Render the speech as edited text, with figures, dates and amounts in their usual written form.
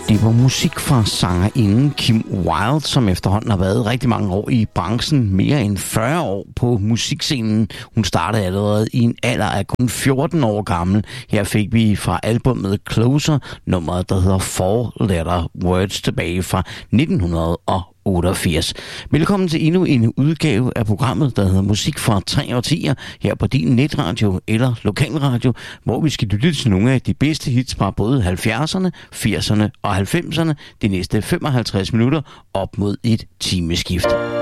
Det var musik fra sangerinden Kim Wilde, som efterhånden har været rigtig mange år i branchen, mere end 40 år på musikscenen. Hun startede allerede i en alder af kun 14 år gammel. Her fik vi fra albumet Closer nummeret, der hedder Four Letter Words, tilbage fra 1988. Velkommen til endnu en udgave af programmet, der hedder Musik fra 3 årtier, her på din netradio eller lokalradio, hvor vi skal lytte til nogle af de bedste hits fra både 70'erne, 80'erne og 90'erne de næste 55 minutter op mod et timeskift.